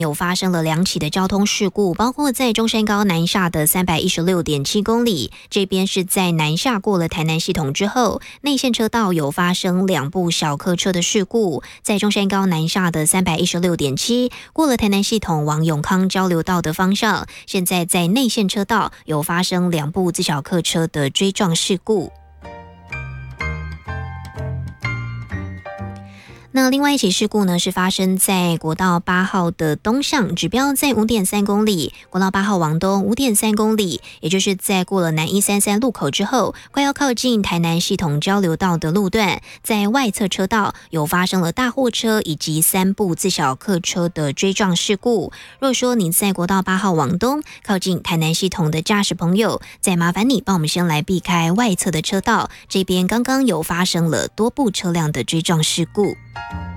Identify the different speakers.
Speaker 1: 有发生了2起的交通事故，包括在中山高南下的316.7公里，这边是在南下过了台南系统之后，内线车道有发生2部小客车的事故，在中山高南下的316.7过了台南系统往永康交流道的方向，现在在内线车道有发生2部自小客车的追撞事故。那另外一起事故呢，是发生在国道8号的东向，指标在 5.3 公里，国道8号往东 5.3 公里，也就是在过了南133路口之后，快要靠近台南系统交流道的路段，在外侧车道有发生了大货车以及3部自小客车的追撞事故。若说你在国道8号往东靠近台南系统的驾驶朋友，再麻烦你帮我们先来避开外侧的车道，这边刚刚有发生了多部车辆的追撞事故。